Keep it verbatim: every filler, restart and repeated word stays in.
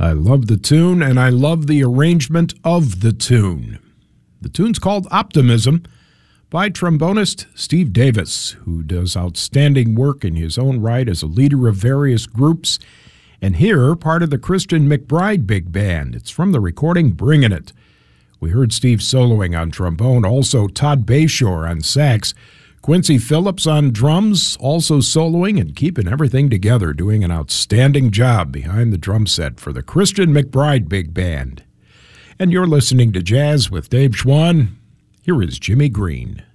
I love the tune, and I love the arrangement of the tune. The tune's called Optimism by trombonist Steve Davis, who does outstanding work in his own right as a leader of various groups, and here, part of the Christian McBride Big Band. It's from the recording Bringin' It. We heard Steve soloing on trombone, also Todd Bayshore on sax, Quincy Phillips on drums, also soloing and keeping everything together, doing an outstanding job behind the drum set for the Christian McBride Big Band. And you're listening to Jazz with Dave Schwann. Here is Jimmy Green.